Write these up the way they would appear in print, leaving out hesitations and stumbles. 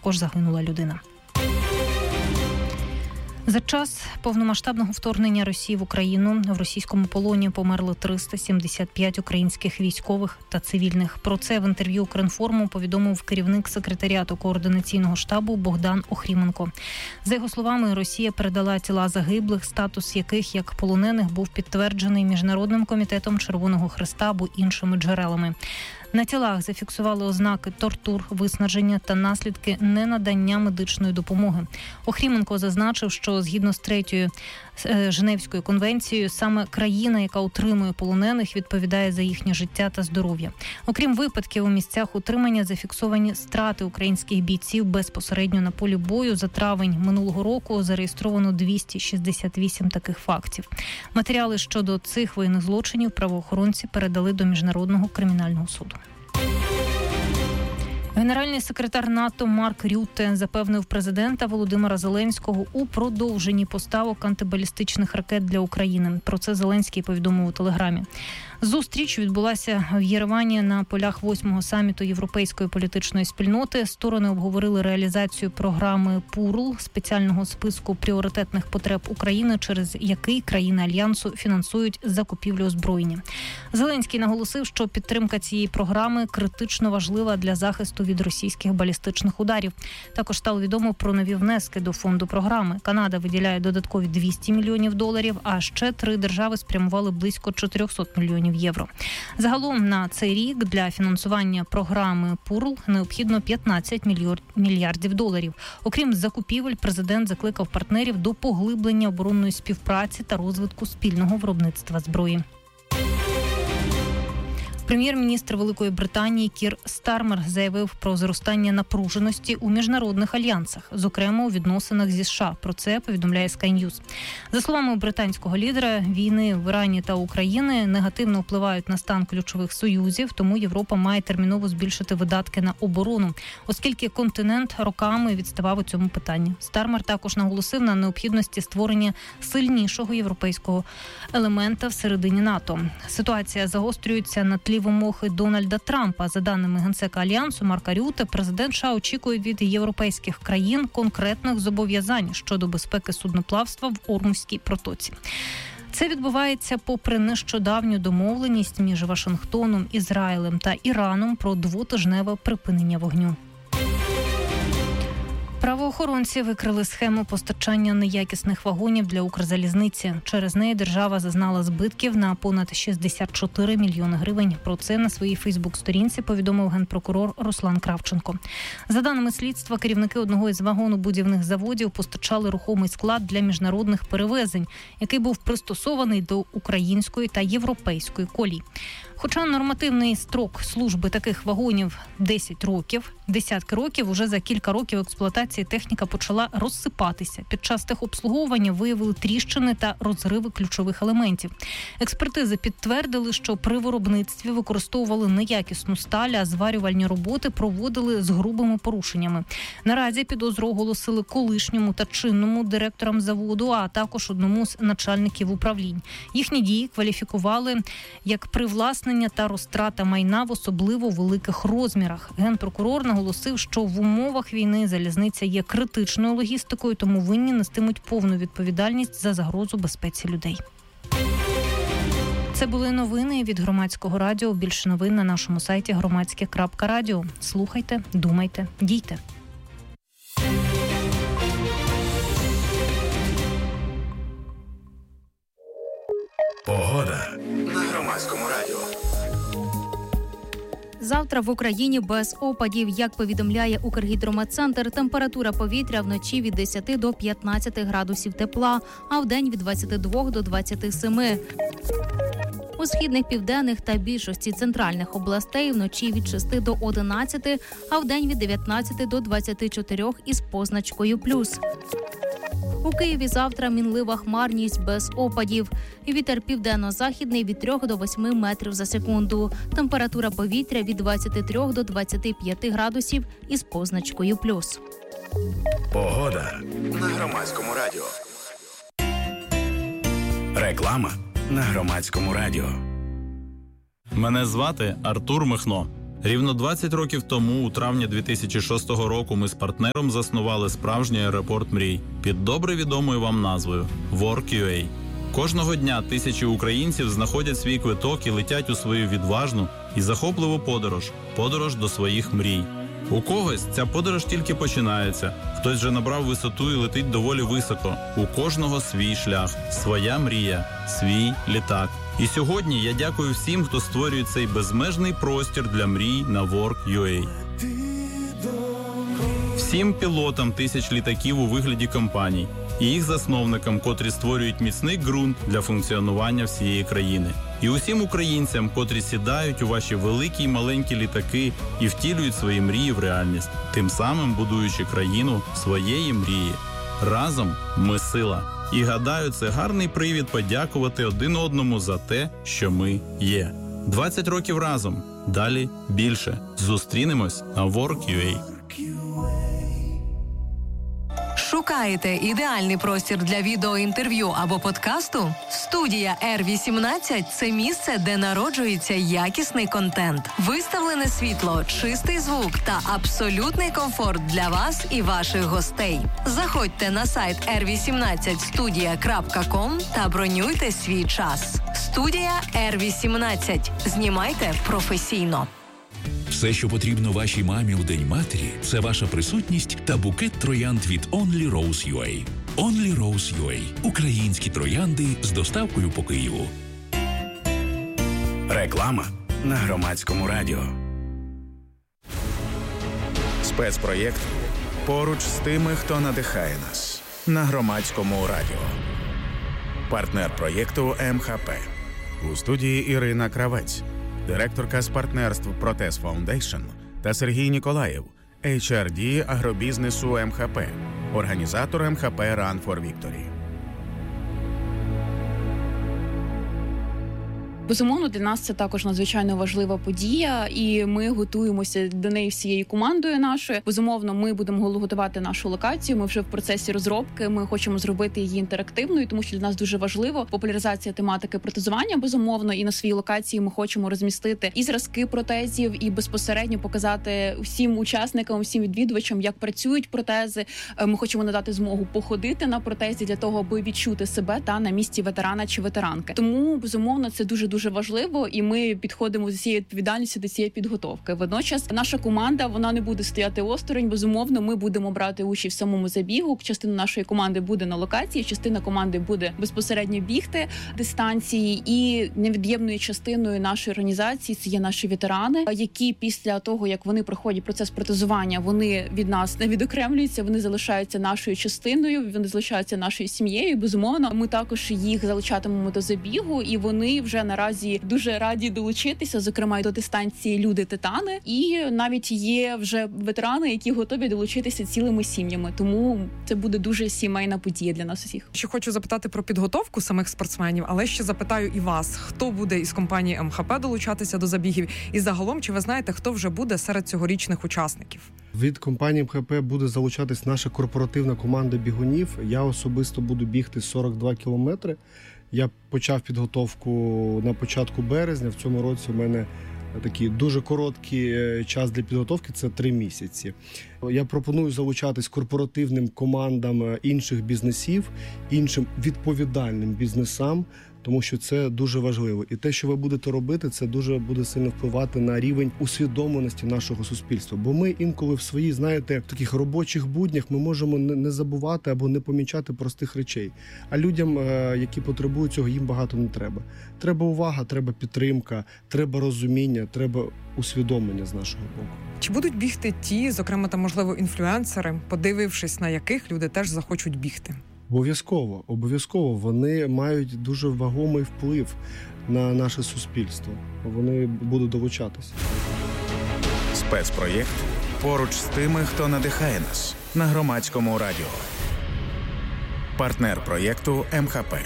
також загинула людина. За час повномасштабного вторгнення Росії в Україну в російському полоні померли 375 українських військових та цивільних. Про це в інтерв'ю Укрінформу повідомив керівник секретаріату координаційного штабу Богдан Охріменко. За його словами, Росія передала тіла загиблих, статус яких як полонених був підтверджений Міжнародним комітетом Червоного Хреста або іншими джерелами. На тілах зафіксували ознаки тортур, виснаження та наслідки ненадання медичної допомоги. Охріменко зазначив, що згідно з 3-ю Женевською конвенцією, саме країна, яка утримує полонених, відповідає за їхнє життя та здоров'я. Окрім випадків, у місцях утримання зафіксовані страти українських бійців безпосередньо на полі бою. За травень минулого року зареєстровано 268 таких фактів. Матеріали щодо цих воєнних злочинів правоохоронці передали до Міжнародного кримінального суду. Генеральний секретар НАТО Марк Рютте запевнив президента Володимира Зеленського у продовженні поставок антибалістичних ракет для України. Про це Зеленський повідомив у Телеграмі. Зустріч відбулася в Єревані на полях 8-го саміту Європейської політичної спільноти. Сторони обговорили реалізацію програми ПУРЛ, спеціального списку пріоритетних потреб України, через який країни Альянсу фінансують закупівлю озброєння. Зеленський наголосив, що підтримка цієї програми критично важлива для захисту від російських балістичних ударів. Також стало відомо про нові внески до фонду програми. Канада виділяє додаткові $200 мільйонів, а ще 3 держави спрямували близько 400 мільйонів євро. Загалом на цей рік для фінансування програми ПУРЛ необхідно $15 мільярдів. Окрім закупівель, президент закликав партнерів до поглиблення оборонної співпраці та розвитку спільного виробництва зброї. Прем'єр-міністр Великої Британії Кір Стармер заявив про зростання напруженості у міжнародних альянсах, зокрема у відносинах зі США. Про це повідомляє Sky News. За словами британського лідера, війни в Ірані та Україні негативно впливають на стан ключових союзів, тому Європа має терміново збільшити видатки на оборону, оскільки континент роками відставав у цьому питанні. Стармер також наголосив на необхідності створення сильнішого європейського елемента всередині НАТО. Ситуація загострюється на тлі вимоги Дональда Трампа. За даними генсека Альянсу Марка Рютте, президент США очікує від європейських країн конкретних зобов'язань щодо безпеки судноплавства в Ормузькій протоці. Це відбувається попри нещодавню домовленість між Вашингтоном, Ізраїлем та Іраном про 2-тижневе припинення вогню. Правоохоронці викрили схему постачання неякісних вагонів для Укрзалізниці. Через неї держава зазнала збитків на понад 64 мільйони гривень. Про це на своїй Фейсбук-сторінці повідомив генпрокурор Руслан Кравченко. За даними слідства, керівники одного із вагонобудівних заводів постачали рухомий склад для міжнародних перевезень, який був пристосований до української та європейської колій. Хоча нормативний строк служби таких вагонів 10 років, десятки років, уже за кілька років експлуатації техніка почала розсипатися. Під час техобслуговування виявили тріщини та розриви ключових елементів. Експертизи підтвердили, що при виробництві використовували неякісну сталь, а зварювальні роботи проводили з грубими порушеннями. Наразі підозру оголосили колишньому та чинному директорам заводу, а також одному з начальників управлінь. Їхні дії кваліфікували як привласнення та розтрата майна в особливо великих розмірах. Генпрокурор наголосив, що в умовах війни залізниця є критичною логістикою, тому винні нестимуть повну відповідальність за загрозу безпеці людей. Це були новини від Громадського радіо. Більше новин на нашому сайті громадське.радіо. Слухайте, думайте, дійте. Погода на Громадському радіо. Завтра в Україні без опадів. Як повідомляє Укргідрометцентр, температура повітря вночі від 10 до 15 градусів тепла, а вдень від 22 до 27. У східних, південних та більшості центральних областей вночі від 6 до 11, а вдень від 19 до 24 із позначкою «плюс». У Києві завтра мінлива хмарність без опадів. Вітер південно-західний від 3 до 8 метрів за секунду. Температура повітря від 23 до 25 градусів із позначкою «плюс». Погода на Громадському радіо. Реклама на Громадському радіо. Мене звати Артур Михно. Рівно 20 років тому, у травні 2006 року, ми з партнером заснували справжній аеропорт мрій під добре відомою вам назвою Work.ua. Кожного дня тисячі українців знаходять свій квиток і летять у свою відважну і захопливу подорож до своїх мрій. У когось ця подорож тільки починається, хтось вже набрав висоту і летить доволі високо. У кожного свій шлях, своя мрія, свій літак. І сьогодні я дякую всім, хто створює цей безмежний простір для мрій на Work.ua. Всім пілотам тисяч літаків у вигляді компаній і їх засновникам, котрі створюють міцний ґрунт для функціонування всієї країни. І усім українцям, котрі сідають у ваші великі й маленькі літаки і втілюють свої мрії в реальність, тим самим будуючи країну своєї мрії. Разом ми сила. І гадаю, це гарний привід подякувати один одному за те, що ми є. 20 років разом. Далі більше. Зустрінемось на Work.ua. Шукаєте ідеальний простір для відеоінтерв'ю або подкасту? Студія R18 – це місце, де народжується якісний контент. Виставлене світло, чистий звук та абсолютний комфорт для вас і ваших гостей. Заходьте на сайт r18studia.com та бронюйте свій час. Студія R18. Знімайте професійно. Все, що потрібно вашій мамі у День матері, це ваша присутність та букет троянд від Only Rose.ua. Only Rose.ua – українські троянди з доставкою по Києву. Реклама на Громадському радіо. Спецпроєкт «Поруч з тими, хто надихає нас» на Громадському радіо. Партнер проєкту МХП. У студії Ірина Кравець, директорка з партнерств Протез Фаундейшн, та Сергій Ніколаєв, HRD агробізнесу МХП, організатор МХП Run for Victory. Безумовно, для нас це також надзвичайно важлива подія, і ми готуємося до неї всією командою нашою. Безумовно, ми будемо готувати нашу локацію, ми вже в процесі розробки, ми хочемо зробити її інтерактивною, тому що для нас дуже важливо популяризація тематики протезування, безумовно, і на своїй локації ми хочемо розмістити і зразки протезів, і безпосередньо показати всім учасникам, всім відвідувачам, як працюють протези. Ми хочемо надати змогу походити на протезі для того, аби відчути себе на місці ветерана чи ветеранки. Тому, безумовно, це дуже важливо, і ми підходимо з цією відповідальністю до цієї підготовки. Водночас наша команда, вона не буде стояти осторонь. Безумовно, ми будемо брати участь в самому забігу. Частина нашої команди буде на локації, частина команди буде безпосередньо бігти дистанції. І невід'ємною частиною нашої організації це є наші ветерани, які після того, як вони проходять процес протезування, вони від нас не відокремлюються, вони залишаються нашою частиною, вони залишаються нашою сім'єю. Безумовно, ми також їх залучатимемо до забігу, і вони вже наразі дуже раді долучитися, зокрема, до дистанції «Люди-Титани». І навіть є вже ветерани, які готові долучитися цілими сім'ями. Тому це буде дуже сімейна подія для нас усіх. Ще хочу запитати про підготовку самих спортсменів, але ще запитаю і вас, хто буде із компанії МХП долучатися до забігів? І загалом, чи ви знаєте, хто вже буде серед цьогорічних учасників? Від компанії МХП буде залучатись наша корпоративна команда бігунів. Я особисто буду бігти 42 кілометри. Я почав підготовку на початку березня. В цьому році у мене такий дуже короткий час для підготовки – це 3 місяці. Я пропоную залучатись корпоративним командам інших бізнесів, іншим відповідальним бізнесам, тому що це дуже важливо. І те, що ви будете робити, це дуже буде сильно впливати на рівень усвідомленості нашого суспільства. Бо ми інколи в своїй, знаєте, в таких робочих буднях ми можемо не забувати або не помічати простих речей. А людям, які потребують цього, їм багато не треба. Треба увага, треба підтримка, треба розуміння, треба усвідомлення з нашого боку. Чи будуть бігти ті, зокрема, там, можливо, інфлюенсери, подивившись на яких люди теж захочуть бігти? Обов'язково. Вони мають дуже вагомий вплив на наше суспільство. Вони будуть долучатися. Спецпроєкт «Поруч з тими, хто надихає нас» на Громадському радіо. Партнер проєкту МХП.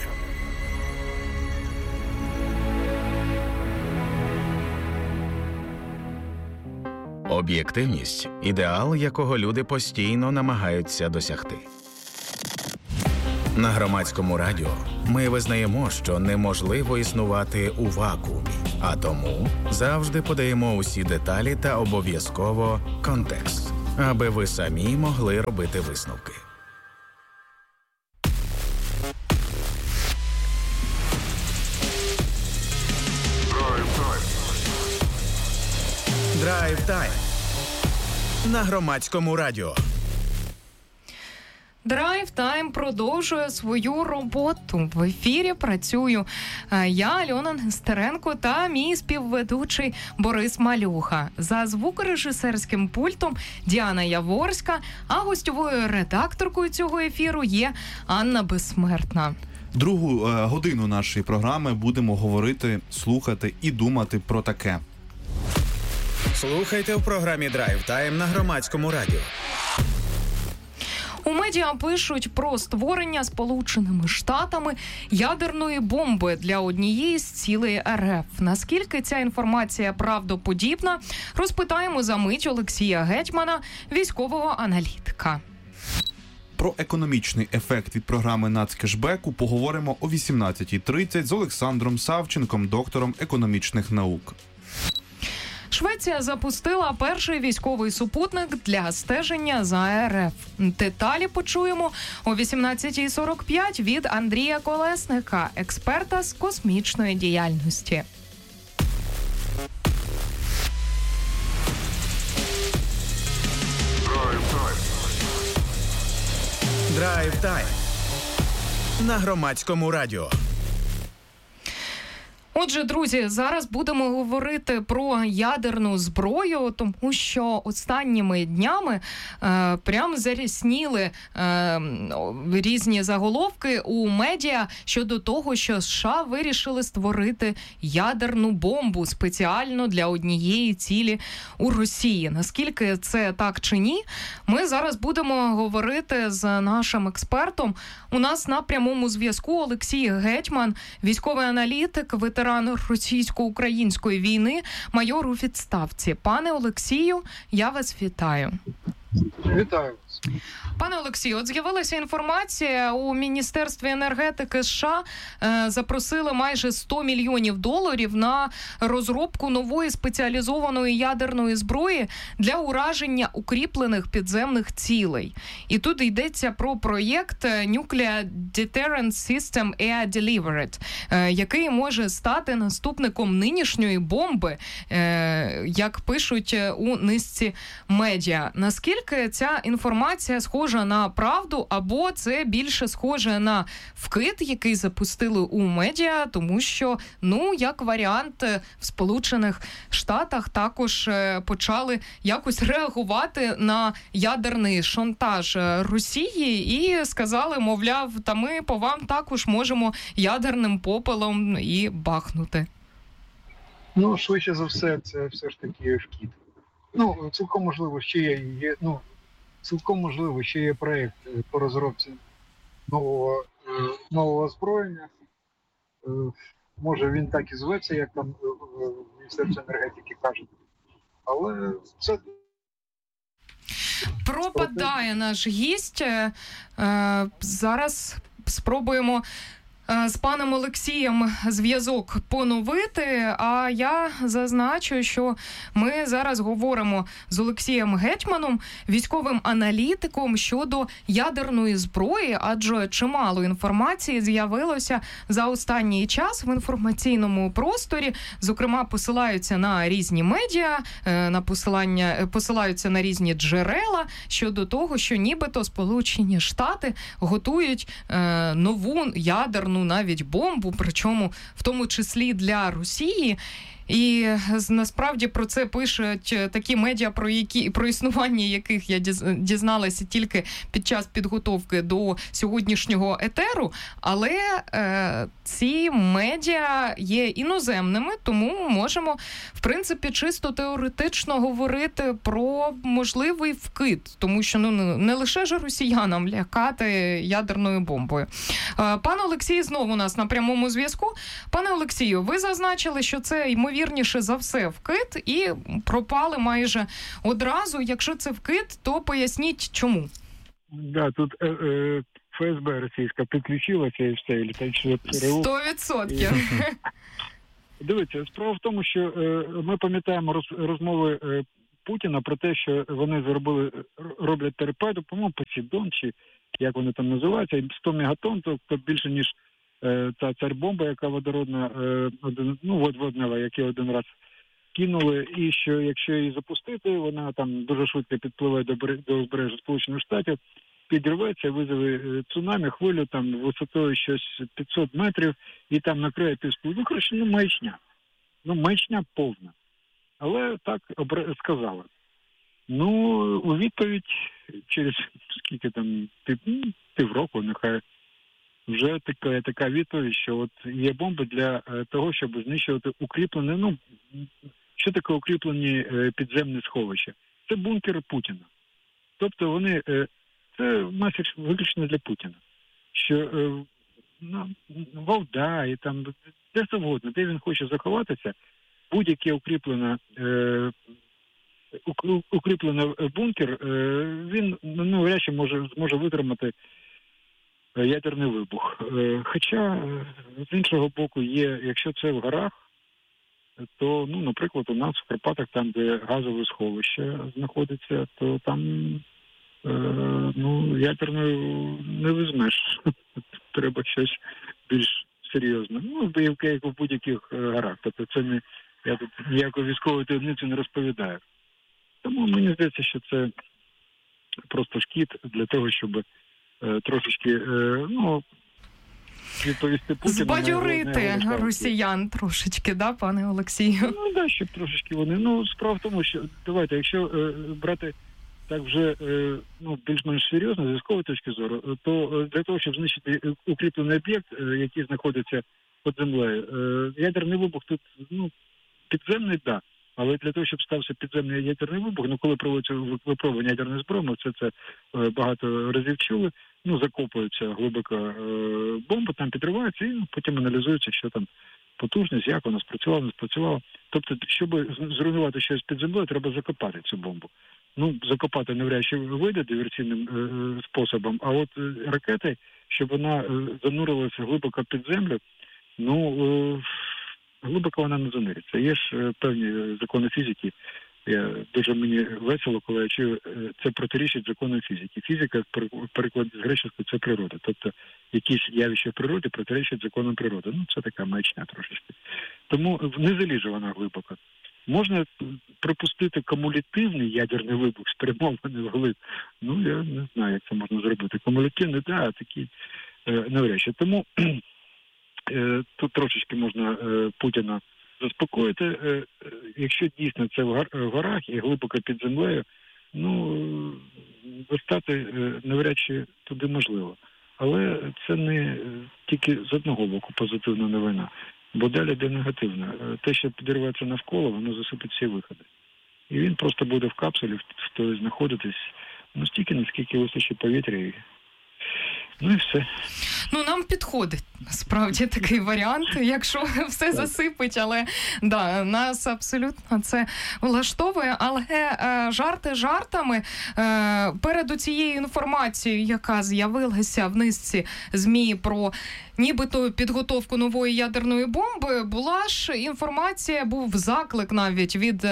Об'єктивність – ідеал, якого люди постійно намагаються досягти. На Громадському радіо ми визнаємо, що неможливо існувати у вакуумі. А тому завжди подаємо усі деталі та обов'язково контекст, аби ви самі могли робити висновки. Драйв Тайм на Громадському радіо. Драйв Тайм продовжує свою роботу. В ефірі працюю я, Альона Нестеренко, та мій співведучий Борис Малюха. За звукорежисерським пультом Діана Яворська, а гостьовою редакторкою цього ефіру є Анна Безсмертна. Другу годину нашої програми будемо говорити, слухати і думати про таке. Слухайте в програмі Драйв Тайм на Громадському радіо. У медіа пишуть про створення Сполученими Штатами ядерної бомби для однієї з цілей РФ. Наскільки ця інформація правдоподібна, розпитаємо за мить Олексія Гетьмана, військового аналітика. Про економічний ефект від програми нацкешбеку поговоримо о 18:30 з Олександром Савченком, доктором економічних наук. Швеція запустила перший військовий супутник для стеження за РФ. Деталі почуємо о 18:45 від Андрія Колесника, експерта з космічної діяльності. Драйв Тайм на Громадському радіо. Отже, друзі, зараз будемо говорити про ядерну зброю, тому що останніми днями прям зарясніли різні заголовки у медіа щодо того, що США вирішили створити ядерну бомбу спеціально для однієї цілі у Росії. Наскільки це так чи ні, ми зараз будемо говорити з нашим експертом. У нас на прямому зв'язку Олексій Гетьман, військовий аналітик, ветеран російсько-української війни, майор у відставці. Пане Олексію, я вас вітаю. Вітаю. Пане Олексію, от з'явилася інформація, у Міністерстві енергетики США запросили майже $100 мільйонів на розробку нової спеціалізованої ядерної зброї для ураження укріплених підземних цілей. І тут йдеться про проєкт Nuclear Deterrence System Air Delivered, який може стати наступником нинішньої бомби, як пишуть у низці медіа. Наскільки ця інформація схожа на правду, або це більше схоже на вкид, який запустили у медіа, тому що, як варіант, в Сполучених Штатах також почали якось реагувати на ядерний шантаж Росії і сказали, мовляв, та ми по вам також можемо ядерним попелом і бахнути. Швидше за все, це все ж таки вкид. Цілком можливо, ще є проєкт по розробці нового озброєння. Може він так і зветься, як там в Міністерстві енергетики кажуть. Але це... Пропадає наш гість. Зараз спробуємо з паном Олексієм зв'язок поновити, а я зазначу, що ми зараз говоримо з Олексієм Гетьманом, військовим аналітиком щодо ядерної зброї, адже чимало інформації з'явилося за останній час в інформаційному просторі, зокрема посилаються на різні медіа, посилаються на різні джерела щодо того, що нібито Сполучені Штати готують нову ядерну навіть бомбу, причому в тому числі для Росії. І насправді про це пишуть такі медіа, про існування яких я дізналася тільки під час підготовки до сьогоднішнього етеру, але ці медіа є іноземними, тому можемо, в принципі, чисто теоретично говорити про можливий вкид, тому що не лише ж росіянам лякати ядерною бомбою. Пане Олексій знову у нас на прямому зв'язку. Пане Олексію, ви зазначили, що це ймовірніше за все вкид і пропали майже одразу. Якщо це вкид, то поясніть чому. Да, тут ФСБ російська підключилася і все, і літаюче ЦРУ. 100%. Дивіться, справа в тому, що ми пам'ятаємо розмови Путіна про те, що вони роблять торпеду, по-моєму, Посейдон, чи як вони там називаються, 100 мегатонн, тобто більше, ніж та царь-бомба, яка водородна, воднева, яку один раз кинули, і що якщо її запустити, вона там дуже швидко підпливе до узбережжя Сполучених Штатів, підірветься, визове цунамі, хвилю там висотою щось 500 метрів і там накриє піску. Ну, коротше, маячня. Маячня повна. Але так сказали. Ну, у відповідь через скільки там, півроку, нехай, вже така відповідь, що от є бомби для того, щоб знищувати укріплені, що таке укріплені підземні сховища? Це бункери Путіна. Тобто вони, це меседж виключно для Путіна. Що Валда і там, де завгодно, де він хоче заховатися, будь-який укріплений бункер, він вряд чи зможе витримати ядерний вибух. Хоча, з іншого боку, якщо це в горах, то, наприклад, у нас в Карпатах, там, де газове сховище знаходиться, то там, ядерною не візьмеш. Треба щось більш серйозне. Як в будь-яких горах. Тобто це я тут ніякої військової таємниці не розповідаю. Тому мені здається, що це просто шкід для того, щоб трошечки, відповісти Путіну. Збадьорити росіян трошечки, да, пане Олексію? Щоб трошечки вони. Справа в тому, що, давайте, якщо брати так вже, більш-менш серйозно, з військової точки зору, то для того, щоб знищити укріплений об'єкт, який знаходиться під землею, ядерний вибух тут, підземний, так. Але для того, щоб стався підземний ядерний вибух, коли проводиться випробування ядерної зброї, ми це багато разів чули, закопується глибоко бомба, там підривається і потім аналізується, що там потужність, як вона спрацювала, не спрацювала. Тобто, щоб зруйнувати щось під землею, треба закопати цю бомбу. Закопати навряд чи вийде диверсійним способом, а от ракети, щоб вона занурилася глибоко під землю, глибоко вона не занириться. Є ж певні закони фізики. Дуже мені весело, коли я чую, це протирічить законам фізики. Фізика, в перекладі з греческого, це природа. Тобто якісь явища в природі протирічать законам природи. Це така маячня трошечки. Тому не залізе вона глибоко. Можна припустити кумулятивний ядерний вибух, спрямований вглиб. Я не знаю, як це можна зробити. Кумулятивний, такий навряд чи. Тому тут трошечки можна Путіна заспокоїти. Якщо дійсно це в горах і глибоко під землею, достати навряд чи туди можливо. Але це не тільки з одного боку позитивна новина, бо далі йде негативна. Те, що підірветься навколо, воно засипить всі виходи. І він просто буде в капсулі, знаходитись стільки, наскільки вистачить повітря. І все. Нам підходить, насправді, такий варіант, якщо все засипить, але нас абсолютно це влаштовує. Але жарти жартами, перед цією інформацією, яка з'явилася в низці ЗМІ про нібито підготовку нової ядерної бомби, була ж інформація, був заклик навіть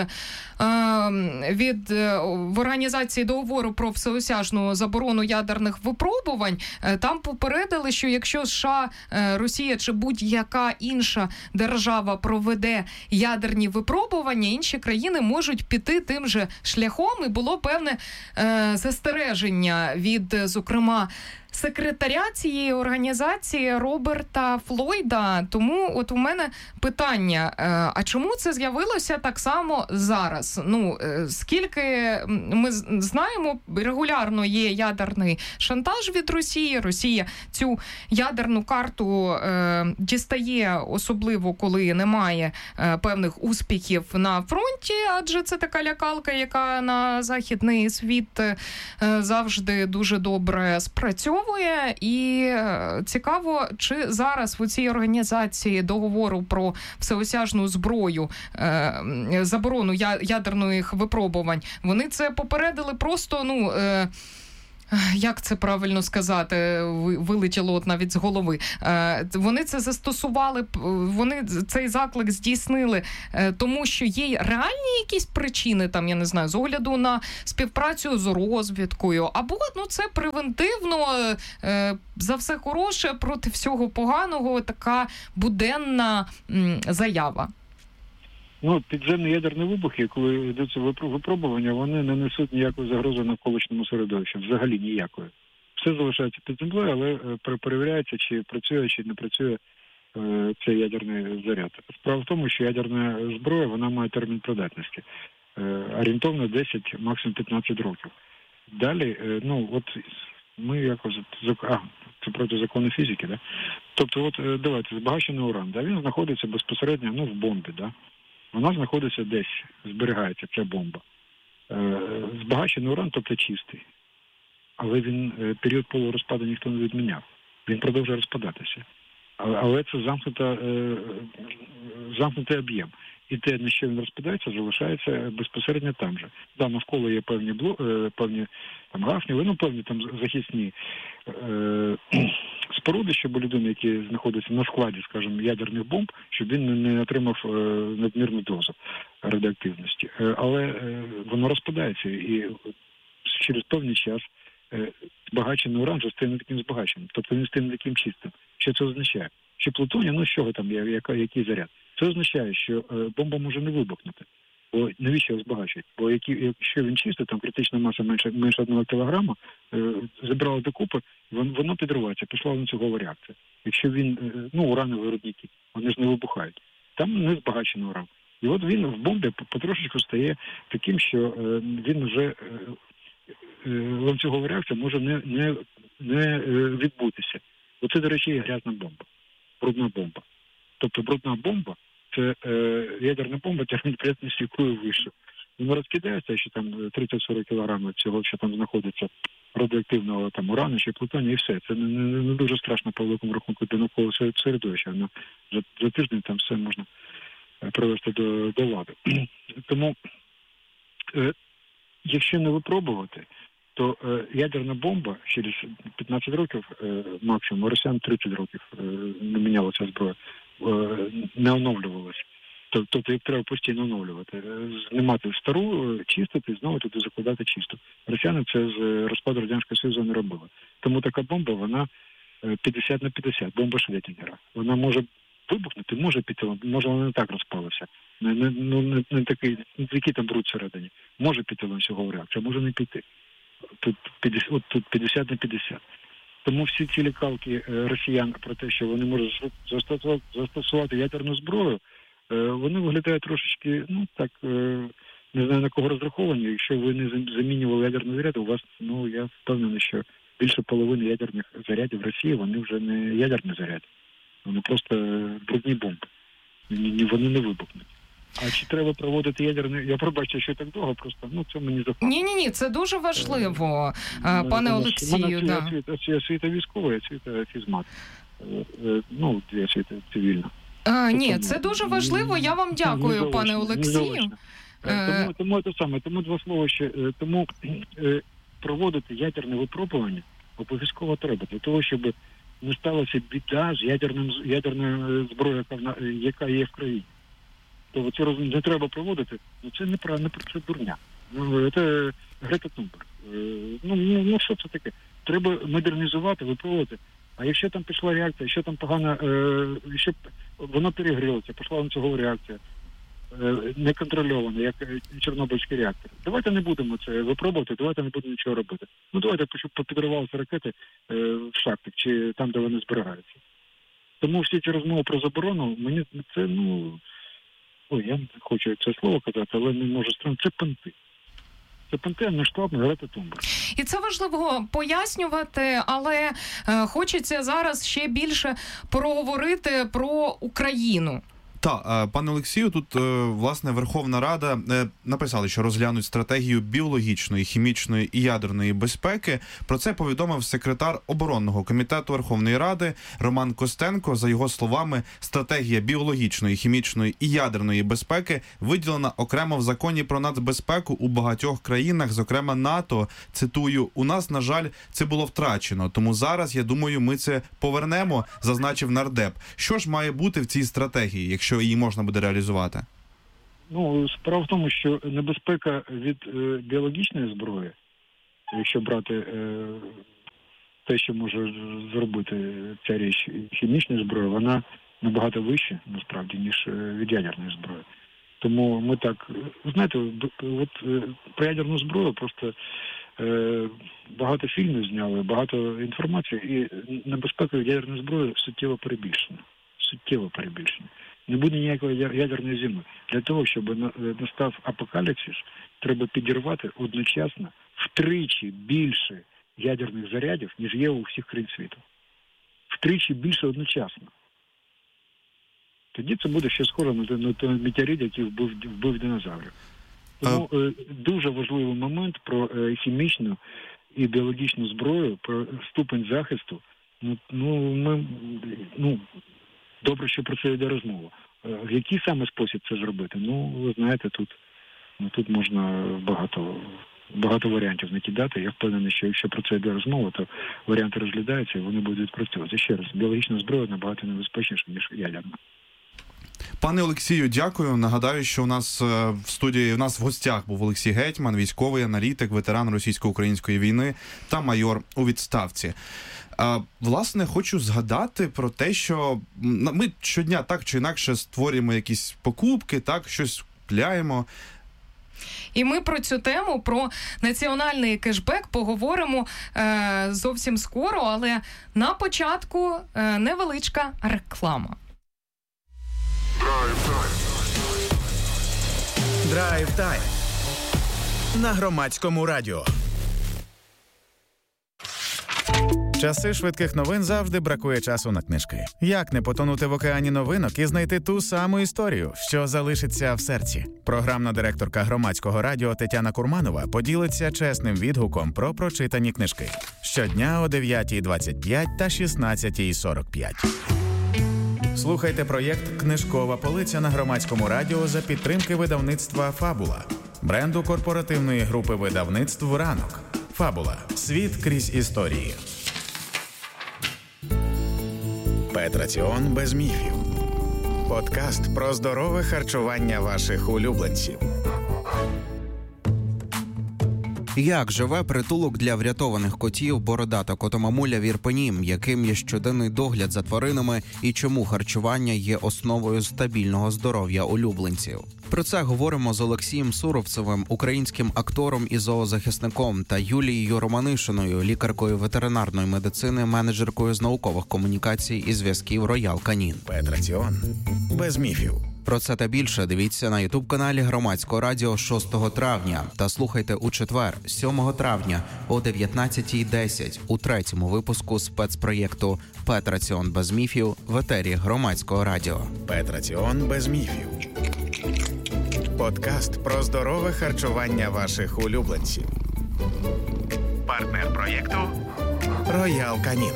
від в організації договору про всеосяжну заборону ядерних випробувань. Там попередили, що якщо США, Росія чи будь-яка інша держава проведе ядерні випробування, інші країни можуть піти тим же шляхом, і було певне застереження від, зокрема, секретаря цієї організації Роберта Флойда. Тому от у мене питання, а чому це з'явилося так само зараз? Скільки ми знаємо, регулярно є ядерний шантаж від Росії. Росія цю ядерну карту дістає, особливо коли немає певних успіхів на фронті, адже це така лякалка, яка на західний світ завжди дуже добре спрацьовує. І цікаво, чи зараз в цій організації договору про всеосяжну зброю, заборону ядерних випробувань, вони це попередили просто, Як це правильно сказати, вилетіло от навіть з голови. Вони це застосували, вони цей заклик здійснили, тому що є реальні якісь причини, там, я не знаю, з огляду на співпрацю з розвідкою, або це превентивно, за все хороше проти всього поганого, така буденна заява. Підземні ядерні вибухи, коли йдуться випробування, вони не несуть ніякої загрози навколишньому середовищу, взагалі ніякої. Все залишається під землею, але перевіряється, чи працює, чи не працює цей ядерний заряд. Справа в тому, що ядерна зброя, вона має термін придатності. Орієнтовно 10, максимум 15 років. Далі, ми якось... це проти закону фізики, да? Тобто, давайте, збагачений уран, да? Він знаходиться безпосередньо, в бомбі, да? Вона знаходиться десь, зберігається ця бомба. Збагачений уран, тобто чистий. Але період полурозпаду ніхто не відміняв. Він продовжує розпадатися. Але це замкнутий об'єм. І те, на що він розпадається, залишається безпосередньо там же. Да, навколо є певні там гафні, певні там захисні споруди, щоб людина, які знаходяться на складі, скажімо, ядерних бомб, щоб він не отримав надмірну дозу радіоактивності. Але воно розпадається, і через певний час збагачений уран вже стає не таким збагаченим. Тобто він стає не таким чистим. Що це означає? Що плутоній, з чого там, який заряд? Це означає, що бомба може не вибухнути. Бо навіщо його збагачують? Бо якщо він чистий, там критична маса менше 1 кілограма, зібрали докупи, воно підривається, пішла ланцюгова реакція. Якщо він, уранові рудники, вони ж не вибухають. Там не збагачений уран. І от він в бомбі потрошечку стає таким, що він вже, ланцюгова реакція може не відбутися. Оце, до речі, є грязна бомба, брудна бомба. Тобто брудна бомба – це ядерна бомба, термін придатності якої вище. Воно розкидається, що там 30-40 кілограмів цього, що там знаходиться радіоактивного там урану чи плутонію, і все. Це не дуже страшно по великому рахунку для навколо середовища. За тиждень там все можна привести до ладу. Тому, якщо не випробувати, то ядерна бомба через 15 років, максимум, росіян 30 років не мінялася зброя, не оновлювалася. Тобто їх треба постійно оновлювати. Знімати стару, чистити, знову туди закладати чисту. Росіяни це з розпаду Радянського Союзу не робили. Тому така бомба, вона 50 на 50, бомба Шредінгера. Вона може вибухнути, може піти, може вона не так розпалася. Не такий там бруд всередині. Може піти ланцюгова реакція, може не піти. Тут 50 на 50. Тому всі ці лякалки росіян про те, що вони можуть застосувати ядерну зброю, вони виглядають трошечки, не знаю на кого розраховані. Якщо ви не замінювали ядерний заряд, у вас, я впевнений, що більше половини ядерних зарядів в Росії, вони вже не ядерні заряди. Вони просто брудні бомби. Вони не вибухнуть. А чи треба проводити ядерний... Я пробачу, що так довго, просто, це мені заходить. Ні, це дуже важливо, пане Олексію. Я освіта військова, я освіта фізмат. Я освіта цивільна. Ні, це дуже важливо. Я вам дякую, пане Олексію. Тому два слова ще. Тому проводити ядерне випробування обов'язково треба, для того, щоб не сталося біда з ядерною зброєю, яка є в країні. То це не треба проводити, це неправильно, це дурня. Це Грета Тунберг. Що це таке? Треба модернізувати, випробувати. А якщо там пішла реакція, якщо там погано, якщо воно перегрілося, пішла ланцюгова реакція, неконтрольована, як Чорнобильський реактор. Давайте не будемо це випробувати, давайте не будемо нічого робити. Давайте, щоб попідривалися ракети в шахтах, чи там, де вони зберігаються. Тому всі ці розмови про заборону, мені це, я не хочу це слово казати, але не можу сказати, це понти. Це понти, не штаб, Грета Тунберг. І це важливо пояснювати, але хочеться зараз ще більше проговорити про Україну. Так, пане Олексію, тут, власне, Верховна Рада написали, що розглянуть стратегію біологічної, хімічної і ядерної безпеки. Про це повідомив секретар оборонного комітету Верховної Ради Роман Костенко. За його словами, стратегія біологічної, хімічної і ядерної безпеки виділена окремо в законі про нацбезпеку у багатьох країнах, зокрема НАТО. Цитую, «У нас, на жаль, це було втрачено, тому зараз, я думаю, ми це повернемо», зазначив нардеп. Що ж має бути в цій стратегії, якщо її можна буде реалізувати? Справа в тому, що небезпека від біологічної зброї, якщо брати те, що може зробити ця річ хімічної зброї, вона набагато вища, насправді, ніж від ядерної зброї. Тому ми так, знаєте, про ядерну зброю просто багато фільмів зняли, багато інформації, і небезпека від ядерної зброї суттєво перебільшена. Не буде ніякої ядерної зими. Для того, щоб настав апокаліпсис, треба підірвати одночасно втричі більше ядерних зарядів, ніж є у всіх країн світу. Втричі більше одночасно. Тоді це буде ще схоже на той метеорит, який вбив динозаврів. Тому дуже важливий момент про хімічну і біологічну зброю, про ступень захисту. Добре, що про це йде розмова. В який саме спосіб це зробити? Ви знаєте, тут можна багато варіантів накидати. Я впевнений, що якщо про це йде розмова, то варіанти розглядаються і вони будуть відпрацьовуватися. Ще раз, біологічна зброя набагато небезпечніша, ніж ядерна. Пане Олексію, дякую. Нагадаю, що у нас в студії, в гостях був Олексій Гетьман, військовий аналітик, ветеран російсько-української війни та майор у відставці. Власне, хочу згадати про те, що ми щодня так чи інакше створюємо якісь покупки, так, щось купляємо. І ми про цю тему, про національний кешбек поговоримо зовсім скоро, але на початку невеличка реклама. Драйв-тайм на Громадському радіо. Часи швидких новин завжди бракує часу на книжки. Як не потонути в океані новинок і знайти ту саму історію, що залишиться в серці? Програмна директорка Громадського радіо Тетяна Курманова поділиться чесним відгуком про прочитані книжки. Щодня о 9:25 та 16:45. Слухайте проєкт «Книжкова полиця» на Громадському радіо за підтримки видавництва «Фабула», бренду корпоративної групи видавництв «Ранок». «Фабула. Світ крізь історії». Петраціон без міфів. Подкаст про здорове харчування ваших улюбленців. Як живе притулок для врятованих котів «Бородата котомамуля» в Ірпені, яким є щоденний догляд за тваринами і чому харчування є основою стабільного здоров'я улюбленців? Про це говоримо з Олексієм Суровцевим, українським актором і зоозахисником, та Юлією Романишиною, лікаркою ветеринарної медицини, менеджеркою з наукових комунікацій і зв'язків Роял Канін. Петраціон без міфів. Про це та більше дивіться на ютуб-каналі Громадського радіо 6 травня та слухайте у четвер, 7 травня о 19:10 у третьому випуску спецпроєкту «Петраціон без міфів» в етері Громадського радіо. Петраціон без міфів. Подкаст про здорове харчування ваших улюбленців. Партнер проєкту Роял Канін.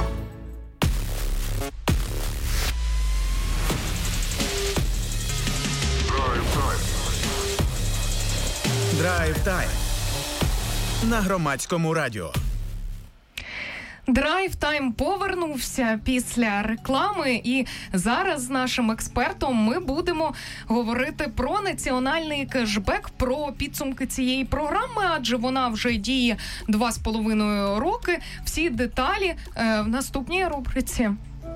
Драйв-тайм на Громадському радіо. Драйв-тайм повернувся після реклами, і зараз з нашим експертом ми будемо говорити про національний кешбек, про підсумки цієї програми, адже вона вже діє 2,5 роки. Всі деталі в наступній рубриці.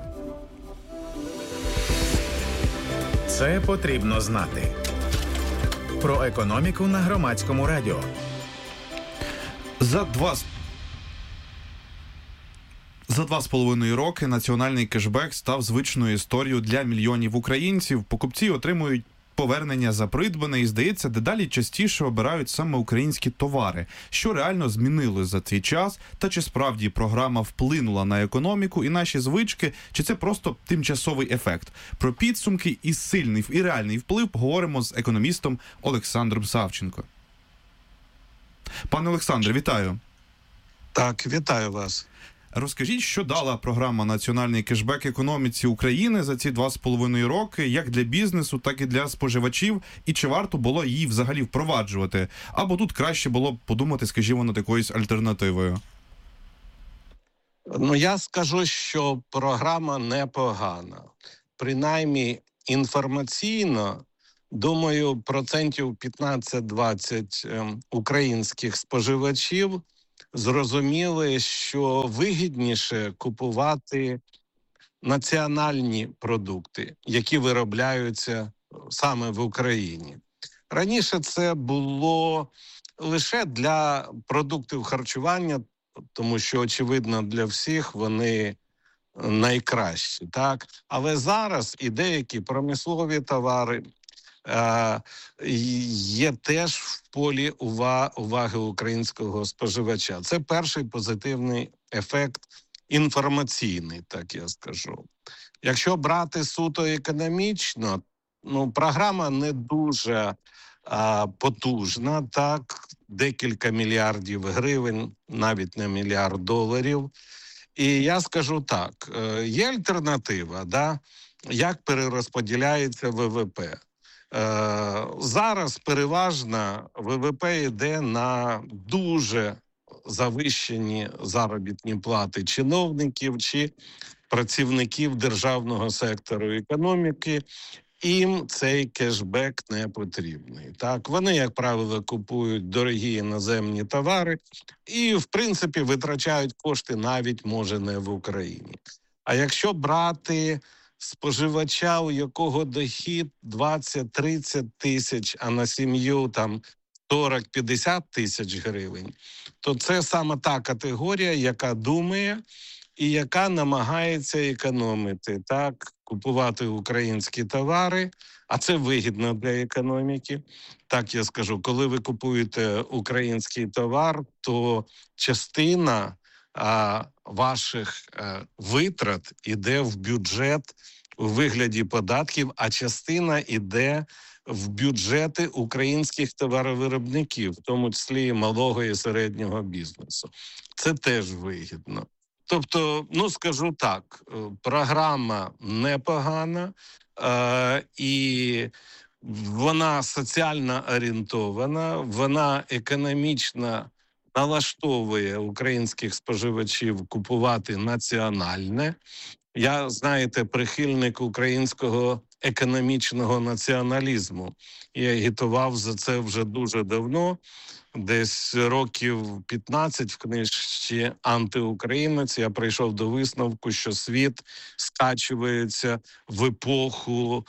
Це потрібно знати. Про економіку на Громадському радіо. За 2,5 роки національний кешбек став звичною історією для мільйонів українців. Покупці отримують повернення за придбане і, здається, дедалі частіше обирають саме українські товари. Що реально змінилось за цей час? Та чи справді програма вплинула на економіку і наші звички, чи це просто тимчасовий ефект? Про підсумки і сильний, і реальний вплив поговоримо з економістом Олександром Савченко. Пане Олександре, вітаю. Так, вітаю вас. Розкажіть, що дала програма «Національний кешбек» економіці України за ці 2,5 роки, як для бізнесу, так і для споживачів, і чи варто було її взагалі впроваджувати? Або тут краще було б подумати, скажімо, над якоюсь альтернативою? Я скажу, що програма непогана. Принаймні, інформаційно, думаю, 15-20% українських споживачів зрозуміли, що вигідніше купувати національні продукти, які виробляються саме в Україні. Раніше це було лише для продуктів харчування, тому що, очевидно, для всіх вони найкращі, так? Але зараз і деякі промислові товари є теж в полі уваги українського споживача. Це перший позитивний ефект інформаційний, так я скажу. Якщо брати суто економічно, програма не дуже потужна, так, декілька мільярдів гривень, навіть не $1 мільярд. І я скажу так, є альтернатива, да, як перерозподіляється ВВП. Зараз переважно ВВП йде на дуже завищені заробітні плати чиновників чи працівників державного сектору економіки. Їм цей кешбек не потрібний. Так, вони, як правило, купують дорогі іноземні товари і, в принципі, витрачають кошти навіть, може, не в Україні. А якщо брати споживача, у якого дохід 20-30 тисяч, а на сім'ю там 40-50 тисяч гривень, то це саме та категорія, яка думає і яка намагається економити, так, купувати українські товари, а це вигідно для економіки. Так я скажу, коли ви купуєте український товар, то частина ваших витрат іде в бюджет у вигляді податків, а частина іде в бюджети українських товаровиробників, в тому числі і малого і середнього бізнесу. Це теж вигідно. Тобто, скажу так, програма непогана, і вона соціально орієнтована, вона економічно налаштовує українських споживачів купувати національне. Я, знаєте, прихильник українського економічного націоналізму. Я агітував за це вже дуже давно, десь років 15 в книжці «Антиукраїнець» я прийшов до висновку, що світ скачується в епоху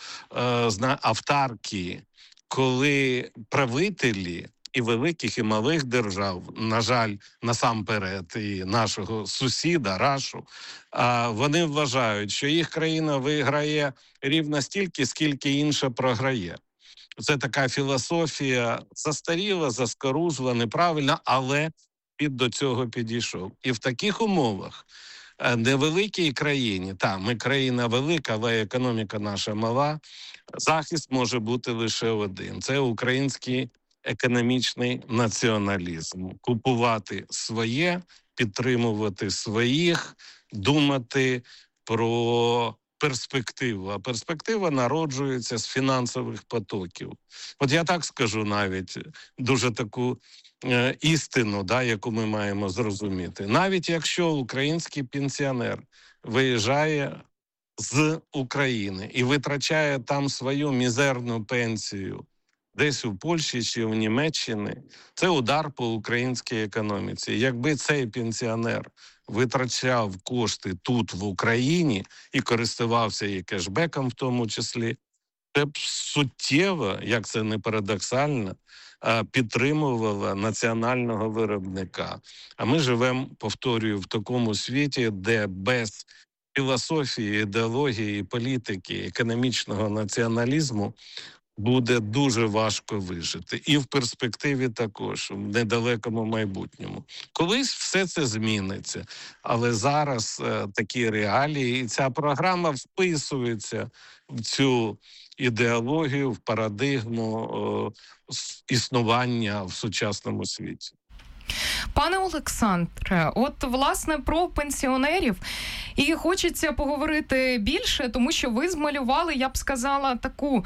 автаркії, коли правителі і великих, і малих держав, на жаль, насамперед, і нашого сусіда, Рашу, вони вважають, що їх країна виграє рівно стільки, скільки інша програє. Це така філософія застаріла, заскорузла, неправильна, але до цього підійшов. І в таких умовах невеликій країні, ми країна велика, але економіка наша мала, захист може бути лише один. Це український економічний націоналізм. Купувати своє, підтримувати своїх, думати про перспективу. А перспектива народжується з фінансових потоків. От я так скажу навіть дуже таку істину, яку ми маємо зрозуміти. Навіть якщо український пенсіонер виїжджає з України і витрачає там свою мізерну пенсію десь у Польщі чи в Німеччині, це удар по українській економіці. Якби цей пенсіонер витрачав кошти тут, в Україні, і користувався і кешбеком в тому числі, це б суттєво, як це не парадоксально, підтримувала національного виробника. А ми живемо, повторюю, в такому світі, де без філософії, ідеології, політики, економічного націоналізму буде дуже важко вижити. І в перспективі також, в недалекому майбутньому. Колись все це зміниться. Але зараз такі реалії, і ця програма вписується в цю ідеологію, в парадигму існування в сучасному світі. Пане Олександре, от, власне, про пенсіонерів і хочеться поговорити більше, тому що ви змалювали, я б сказала, таку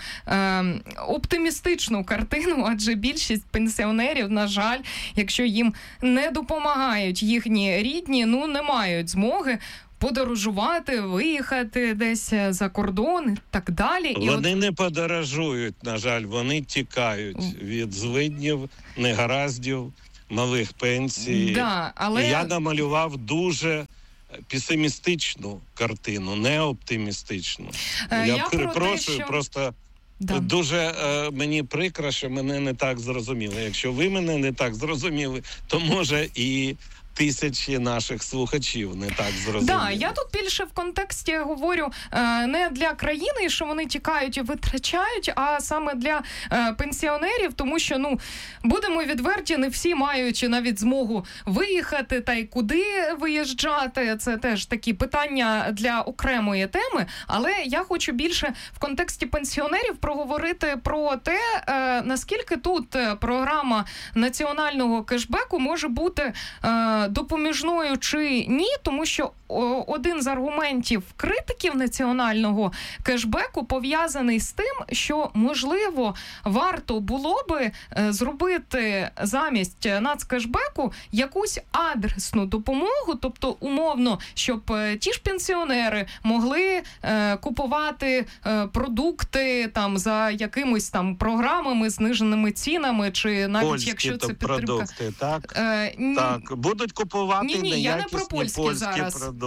оптимістичну картину, адже більшість пенсіонерів, на жаль, якщо їм не допомагають їхні рідні, не мають змоги подорожувати, виїхати десь за кордон і так далі. Вони не подорожують, на жаль, вони тікають від злиднів, негараздів, малих пенсій. Да, але... Я намалював дуже песимістичну картину, не оптимістичну. Я перепрошую, що... просто дуже мені прикро, що мене не так зрозуміли. Якщо ви мене не так зрозуміли, то може і тисячі наших слухачів не так зрозуміли. Да, я тут більше в контексті говорю не для країни, що вони тікають і витрачають, а саме для пенсіонерів, тому що, будемо відверті, не всі мають навіть змогу виїхати, та й куди виїжджати. Це теж такі питання для окремої теми, але я хочу більше в контексті пенсіонерів проговорити про те, наскільки тут програма національного кешбеку може бути допоміжною чи ні, тому що один з аргументів критиків національного кешбеку пов'язаний з тим, що, можливо, варто було би зробити замість нацкешбеку якусь адресну допомогу, тобто, умовно, щоб ті ж пенсіонери могли купувати продукти там за якимись там програмами, зниженими цінами, чи навіть польські, якщо це підтримка. Продукти, так? Так, будуть купувати неякісні я не про польські зараз. Продукти.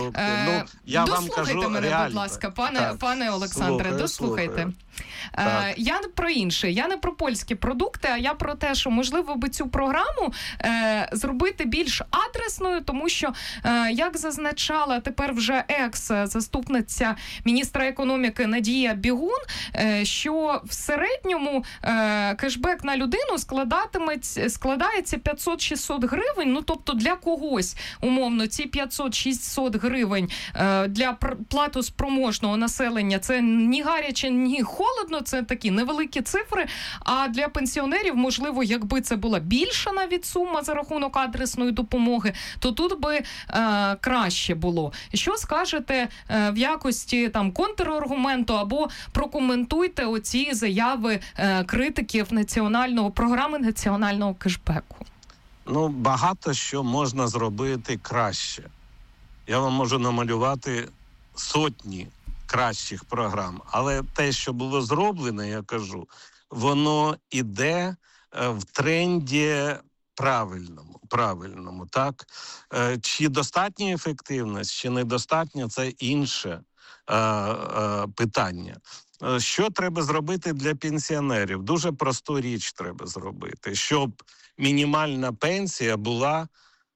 Я вам кажу мене, реально. Будь ласка, пане Олександре, дослухайте. Я про інше. Я не про польські продукти, а я про те, що, можливо, би цю програму зробити більш адресною, тому що, як зазначала тепер вже екс-заступниця міністра економіки Надія Бігун, що в середньому кешбек на людину складається 500-600 гривень, тобто для когось, умовно, ці 500-600 гривень для платоспроможного населення це ні гаряче, ні холодно, це такі невеликі цифри, а для пенсіонерів, можливо, якби це була більша навіть сума за рахунок адресної допомоги, то тут би краще було. Що скажете в якості там контраргументу або прокоментуйте оці заяви критиків програми національного кешбеку? Багато що можна зробити краще. Я вам можу намалювати сотні кращих програм. Але те, що було зроблено, я кажу, воно іде в тренді правильному, так? Чи достатня ефективність, чи недостатня, це інше питання. Що треба зробити для пенсіонерів? Дуже просту річ треба зробити, щоб мінімальна пенсія була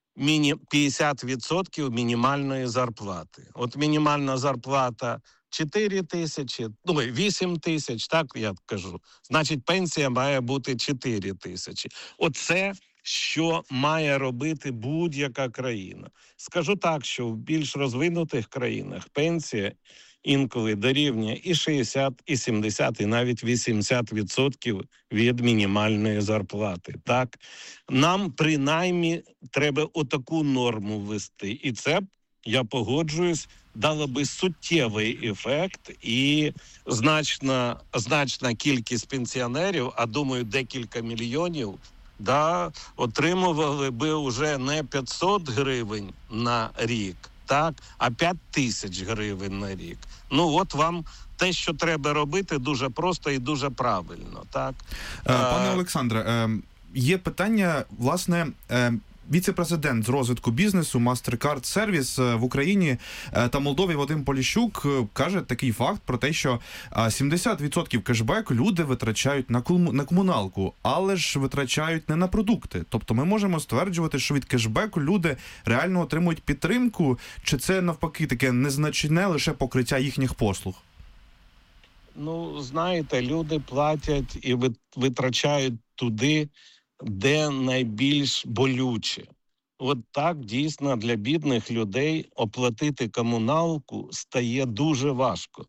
50% мінімальної зарплати. От мінімальна зарплата 4 тисячі, 8 тисяч, так я кажу. Значить, пенсія має бути 4 тисячі. Оце, що має робити будь-яка країна. Скажу так, що в більш розвинутих країнах пенсія інколи дорівнює і 60, і 70, і навіть 80% від мінімальної зарплати. Так? Нам, принаймні, треба отаку норму ввести. І це, я погоджуюсь, дало би суттєвий ефект, і значна кількість пенсіонерів, а думаю, декілька мільйонів, отримували би вже не 500 гривень на рік, так, а 5 тисяч гривень на рік. От вам те, що треба робити, дуже просто і дуже правильно, так? Пане Олександре, є питання, власне, віце-президент з розвитку бізнесу MasterCard Service в Україні та Молдові Вадим Поліщук каже такий факт про те, що 70% кешбеку люди витрачають на комуналку, але ж витрачають не на продукти. Тобто ми можемо стверджувати, що від кешбеку люди реально отримують підтримку, чи це навпаки таке незначне лише покриття їхніх послуг? Знаєте, люди платять і витрачають туди, де найбільш болюче. От так, дійсно, для бідних людей оплатити комуналку стає дуже важко.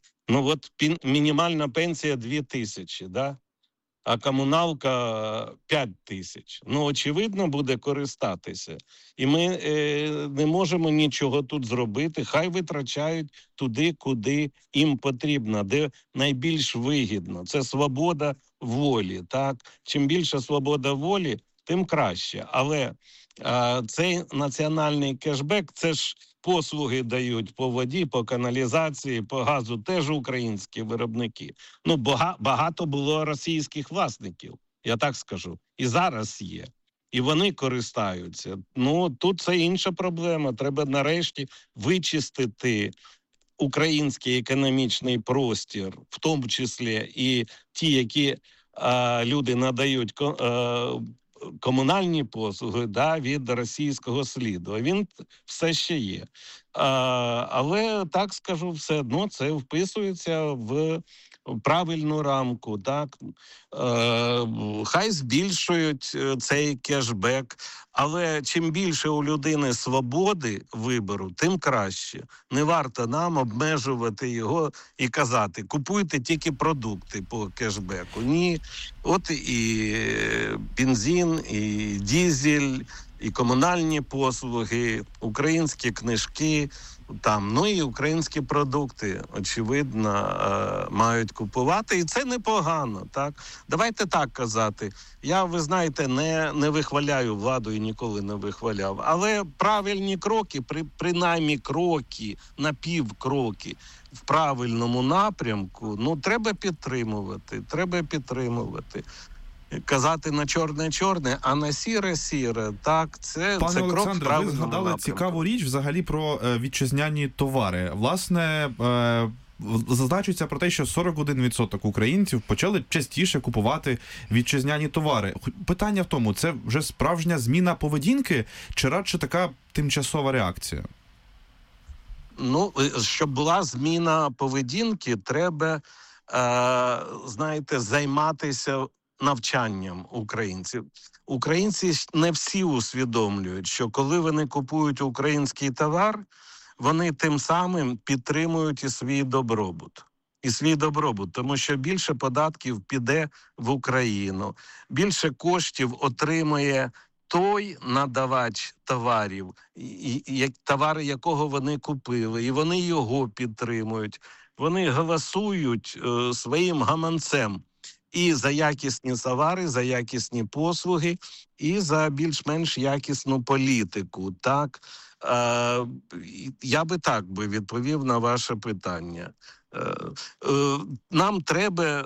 Мінімальна пенсія 2000, да? А комуналка 5000. Очевидно, буде користатися. І ми не можемо нічого тут зробити. Хай витрачають туди, куди їм потрібно, де найбільш вигідно. Це свобода волі, так? Чим більше свобода волі, тим краще. Але цей національний кешбек, це ж послуги дають по воді, по каналізації, по газу, теж українські виробники. Багато було російських власників, я так скажу. І зараз є. І вони користаються. Тут це інша проблема. Треба нарешті вичистити український економічний простір, в тому числі і ті, які люди надають комунальні послуги, від російського сліду. Він все ще є. Але, так скажу, все одно це вписується в правильну рамку. Так? Хай збільшують цей кешбек, але чим більше у людини свободи вибору, тим краще. Не варто нам обмежувати його і казати, купуйте тільки продукти по кешбеку. Ні, от і бензин, і дизель, і комунальні послуги, українські книжки, і українські продукти, очевидно, мають купувати. І це непогано, так? Давайте так казати. Я, ви знаєте, не вихваляю владу і ніколи не вихваляв. Але правильні кроки, принаймні кроки, напівкроки в правильному напрямку, треба підтримувати. Казати на чорне-чорне, а на сіре-сіре, так, це крок в правильному напрямку. Пане Олександре, ви згадали цікаву річ взагалі про вітчизняні товари. Власне, зазначується про те, що 41% українців почали частіше купувати вітчизняні товари. Питання в тому, це вже справжня зміна поведінки чи радше така тимчасова реакція? Щоб була зміна поведінки, треба, займатися навчанням українців. Українці не всі усвідомлюють, що коли вони купують український товар, вони тим самим підтримують і свій добробут. Тому що більше податків піде в Україну, більше коштів отримує той надавач товарів, товари якого вони купили, і вони його підтримують. Вони голосують своїм гаманцем і за якісні товари, за якісні послуги, і за більш-менш якісну політику. Так? Я би так відповів на ваше питання. Нам треба,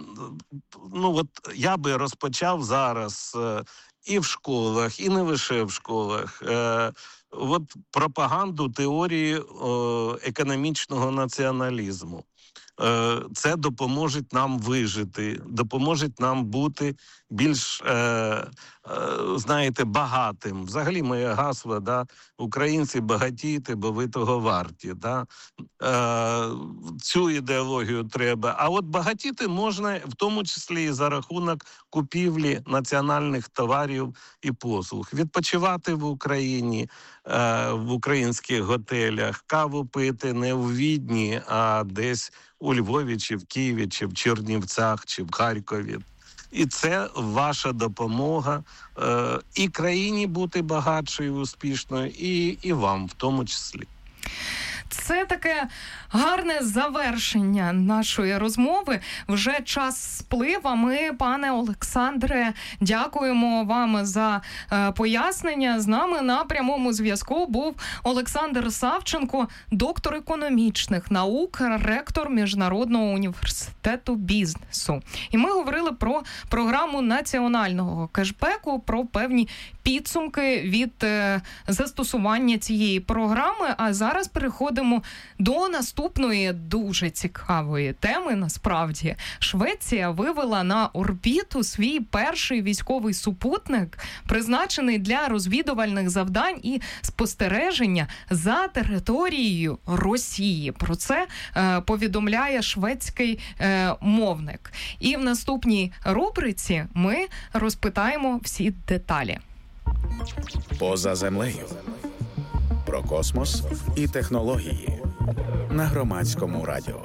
я би розпочав зараз і в школах, і не лише в школах, пропаганду теорії економічного націоналізму. Це допоможе нам вижити, допоможе нам бути більш, багатим. Взагалі моє гасло, українці багатійте, бо ви того варті. Цю ідеологію треба. А от багатіти можна, в тому числі і за рахунок купівлі національних товарів і послуг. Відпочивати в Україні, в українських готелях, каву пити не у Відні, а десь у Львові, чи в Києві, чи в Чернівцях, чи в Харкові. І це ваша допомога і країні бути багатшою, успішною, і вам в тому числі. Це таке гарне завершення нашої розмови. Вже час сплив, а ми, пане Олександре, дякуємо вам за пояснення. З нами на прямому зв'язку був Олександр Савченко, доктор економічних наук, ректор Міжнародного університету бізнесу. І ми говорили про програму національного кешбеку, про певні підсумки від застосування цієї програми. А зараз переходимо до наступної дуже цікавої теми. Насправді, Швеція вивела на орбіту свій перший військовий супутник, призначений для розвідувальних завдань і спостереження за територією Росії. Про це повідомляє шведський мовник. І в наступній рубриці ми розпитаємо всі деталі. Поза землею. Про космос і технології на Громадському радіо.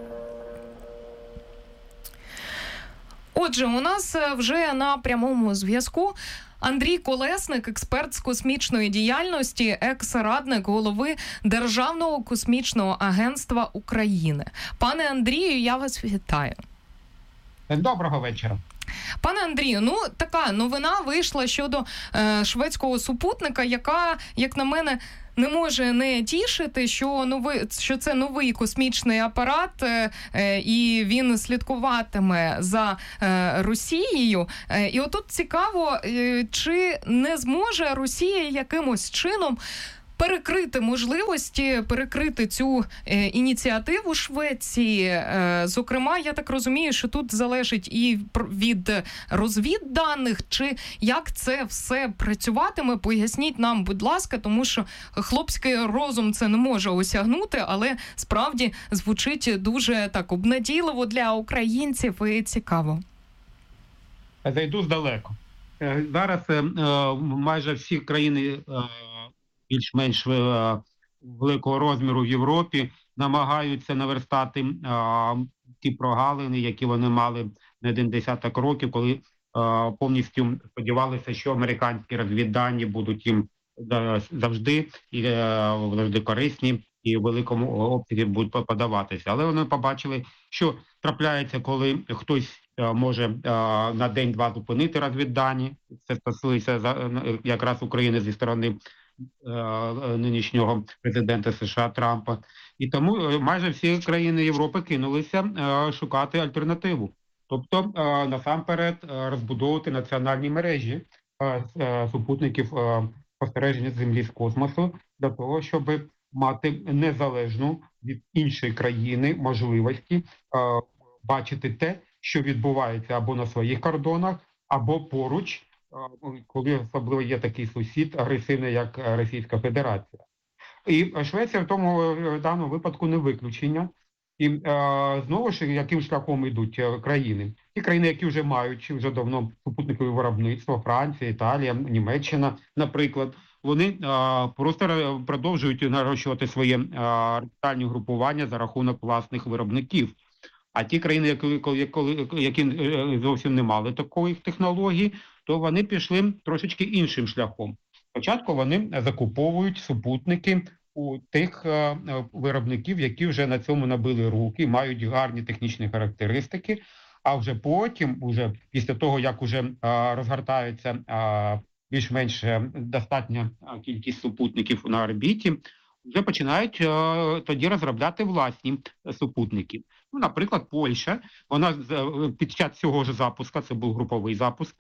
Отже, у нас вже на прямому зв'язку Андрій Колесник, експерт з космічної діяльності, екс-радник голови Державного космічного агентства України. Пане Андрію, я вас вітаю. Доброго вечора. Пане Андрію, така новина вийшла щодо шведського супутника, яка, як на мене, не може не тішити, що це новий космічний апарат, і він слідкуватиме за Росією. І отут цікаво, чи не зможе Росія якимось чином перекрити цю ініціативу Швеції. Зокрема, я так розумію, що тут залежить і від розвідданих, чи як це все працюватиме. Поясніть нам, будь ласка, тому що хлопський розум це не може осягнути, але справді звучить дуже так обнадійливо для українців і цікаво. Зайду здалеку. Зараз майже всі країни більш-менш великого розміру в Європі намагаються наверстати ті прогалини, які вони мали не один десяток років, коли повністю сподівалися, що американські розвіддані будуть їм завжди корисні і в великому обсязі будуть подаватися. Але вони побачили, що трапляється, коли хтось може на день-два зупинити розвіддані. Це стосується якраз України зі сторони нинішнього президента США Трампа. І тому майже всі країни Європи кинулися шукати альтернативу. Тобто, насамперед, розбудовувати національні мережі супутників спостереження Землі з космосу для того, щоб мати незалежну від іншої країни можливості бачити те, що відбувається або на своїх кордонах, або поруч, коли особливо є такий сусід агресивний, як Російська Федерація. І Швеція в даному випадку не виключення. І знову ж, яким шляхом йдуть країни? Ті країни, які вже мають вже давно супутникове виробництво, Франція, Італія, Німеччина, наприклад, вони просто продовжують нарощувати своє регіональні групування за рахунок власних виробників. А ті країни, які зовсім не мали такої технології, то вони пішли трошечки іншим шляхом. Спочатку вони закуповують супутники у тих виробників, які вже на цьому набили руки, мають гарні технічні характеристики, а вже потім, після того, як вже розгортаються більш-менш достатня кількість супутників на орбіті, вже починають тоді розробляти власні супутники. Наприклад, Польща, вона під час цього ж запуску, це був груповий запуск,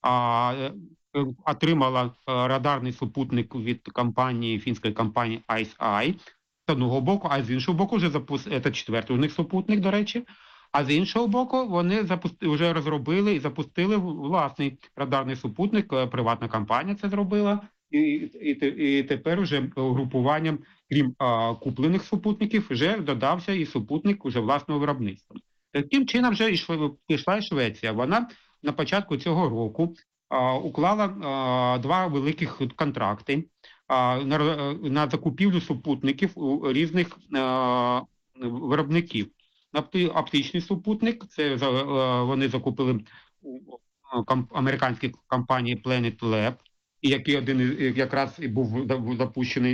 отримала радарний супутник від фінської компанії ICEYE з одного боку, а з іншого боку вже це четвертий у них супутник, до речі, а з іншого боку вони вже розробили і запустили власний радарний супутник, приватна компанія це зробила, і тепер вже групуванням, крім куплених супутників, вже додався і супутник уже власного виробництва. Таким чином вже пішла і Швеція. Вона на початку цього року уклала два великих контракти на закупівлю супутників у різних виробників. Оптичний супутник, це вони закупили у американській компанії Planet Lab, який один якраз і був запущений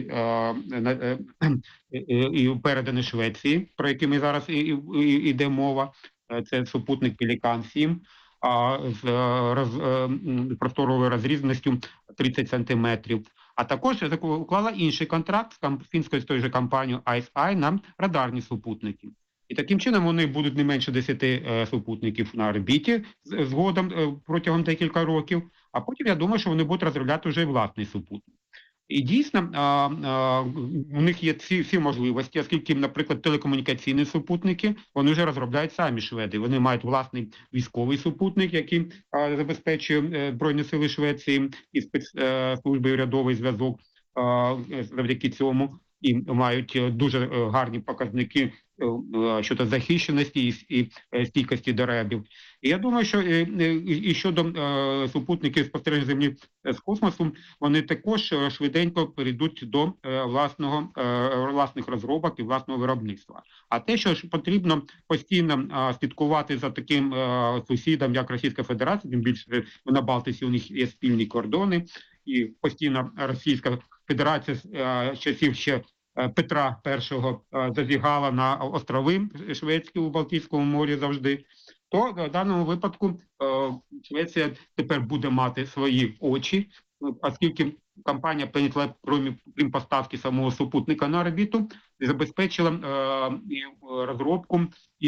і переданий Швеції, про який ми зараз іде мова. Це супутник Pelican 7 з просторовою розрізненістю 30 сантиметрів. А також уклала інший контракт з фінською з тою же компанією ICEYE на радарні супутники. І таким чином вони будуть не менше 10 супутників на орбіті згодом протягом декілька років, а потім я думаю, що вони будуть розробляти вже власний супутник. І дійсно, у них є всі можливості, оскільки, наприклад, телекомунікаційні супутники, вони вже розробляють самі шведи. Вони мають власний військовий супутник, який забезпечує Збройні сили Швеції і спецслужби урядовий зв'язок завдяки цьому. І мають дуже гарні показники щодо захищеності і стійкості до ребів. І я думаю, що і щодо супутників спостереження Землі з космосу, вони також швиденько перейдуть до власних розробок і власного виробництва. А те, що ж потрібно постійно слідкувати за таким сусідом, як Російська Федерація, тим більше на Балтиці у них є спільні кордони, і постійно Російська Федерація з часів ще Петра І зазігала на острови шведські у Балтійському морі завжди, то в даному випадку Швеція тепер буде мати свої очі, оскільки компанія Planet Labs, крім поставки самого супутника на орбіту, забезпечила і розробку, і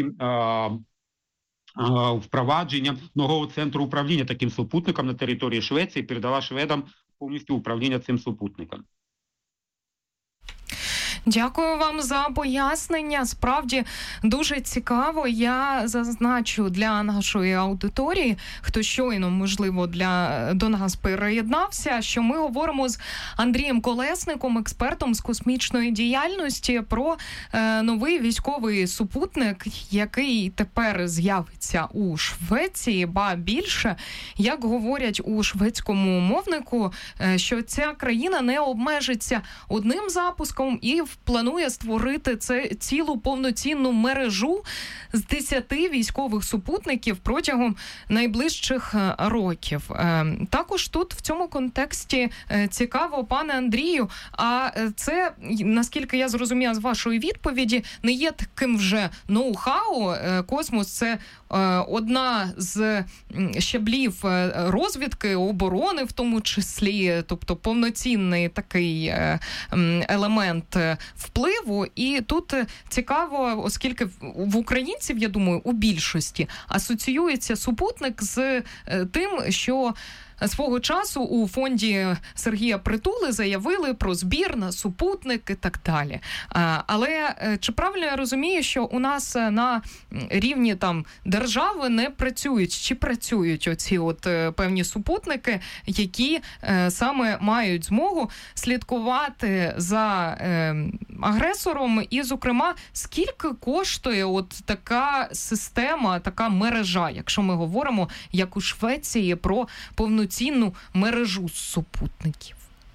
впровадження нового центру управління таким супутником на території Швеції, передала шведам повністю управління цим супутником. Дякую вам за пояснення. Справді дуже цікаво. Я зазначу для нашої аудиторії, хто щойно, можливо, до нас переєднався, що ми говоримо з Андрієм Колесником, експертом з космічної діяльності, про новий військовий супутник, який тепер з'явиться у Швеції, ба більше, як говорять у шведському мовнику, що ця країна не обмежиться одним запуском і планує створити цілу повноцінну мережу з 10 військових супутників протягом найближчих років. Також тут в цьому контексті цікаво, пане Андрію, а це, наскільки я зрозуміла з вашої відповіді, не є таким вже ноу-хау. Космос – це одна з щаблів розвідки, оборони в тому числі, тобто повноцінний такий елемент впливу. І тут цікаво, оскільки в українців, я думаю, у більшості асоціюється супутник з тим, що свого часу у фонді Сергія Притули заявили про збір на супутник і так далі. Але чи правильно я розумію, що у нас на рівні там держави не працюють, чи працюють оці от певні супутники, які саме мають змогу слідкувати за агресором, і, зокрема, скільки коштує от така система, така мережа, якщо ми говоримо, як у Швеції, про повноцінну мережу супутників?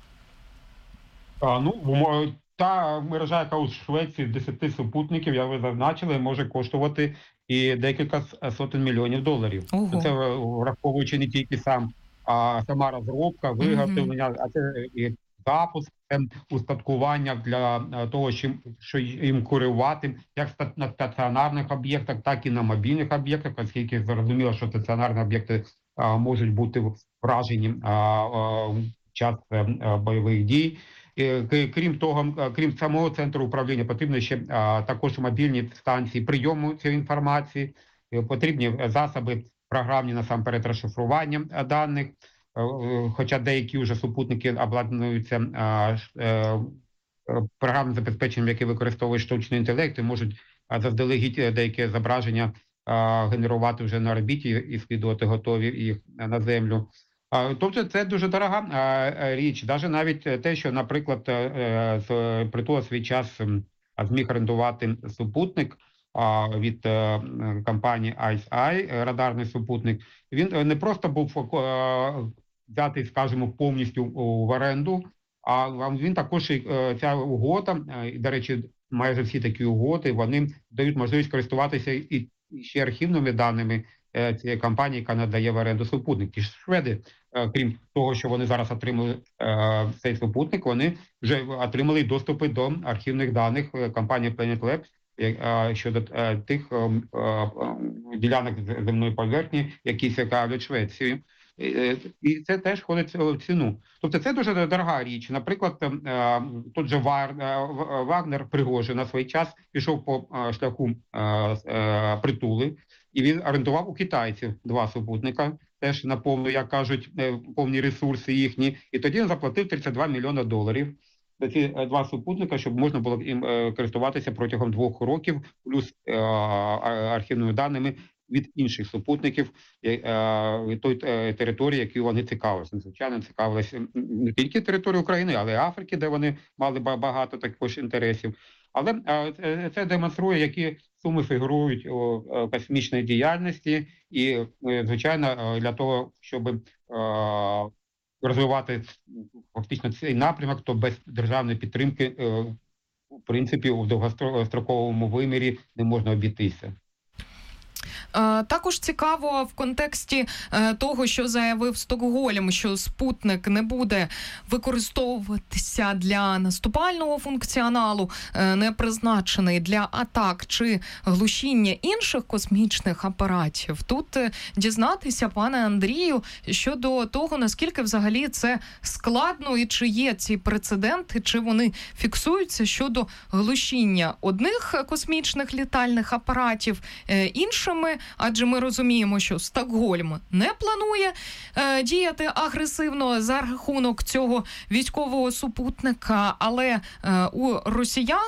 Та мережа, яка у Швеції 10 супутників, як ви зазначили, може коштувати і декілька сотень мільйонів доларів. Ого. Це враховуючи не тільки сама розробка, виготовлення, а це і запуск, устаткування для того, що їм керувати як на стаціонарних об'єктах, так і на мобільних об'єктах, оскільки зрозуміло, що стаціонарні об'єкти можуть бути вражені в час бойових дій. Крім того, крім самого центру управління, потрібно ще також мобільні станції прийому цієї інформації, потрібні засоби програмні, насамперед, розшифрування даних, хоча деякі вже супутники обладнуються програмним забезпеченням, які використовують штучний інтелект, і можуть заздалегідь деякі зображення генерувати вже на орбіті і скидувати готові їх на землю. Тобто це дуже дорога річ. Навіть те, що, наприклад, Притула свій час зміг орендувати супутник від компанії ICEYE, радарний супутник, він не просто був взятий, скажімо, повністю в оренду, а він також, ця угода, і, до речі, майже всі такі угоди, вони дають можливість користуватися і ще архівними даними цієї компанії, яка надає в оренду супутник. Ті ж шведи, крім того, що вони зараз отримали цей супутник, вони вже отримали доступи до архівних даних компанії Planet Labs щодо тих ділянок земної поверхні, які цікавлять Швецію. І це теж входить в ціну. Тобто це дуже дорога річ. Наприклад, тут же Вагнер Пригожин на свій час пішов по шляху притули, і він орендував у китайців 2 супутника, теж на повну, як кажуть, повні ресурси їхні, і тоді він заплатив $32 мільйони за ці 2 супутника, щоб можна було їм користуватися протягом 2 років, плюс архівними даними від інших супутників від тої території, які вони цікавилися. Звичайно, цікавилися не тільки території України, але й Африки, де вони мали багато також інтересів. Але це демонструє, які суми фігурують у космічній діяльності, і, звичайно, для того, щоб розвивати фактично цей напрямок, то без державної підтримки, в принципі, у довгостроковому вимірі не можна обійтися. Також цікаво в контексті того, що заявив Стокгольм, що спутник не буде використовуватися для наступального функціоналу, не призначений для атак чи глушіння інших космічних апаратів. Тут дізнатися, пане Андрію, щодо того, наскільки взагалі це складно і чи є ці прецеденти, чи вони фіксуються щодо глушіння одних космічних літальних апаратів іншими, адже ми розуміємо, що Стокгольм не планує діяти агресивно за рахунок цього військового супутника, але у росіян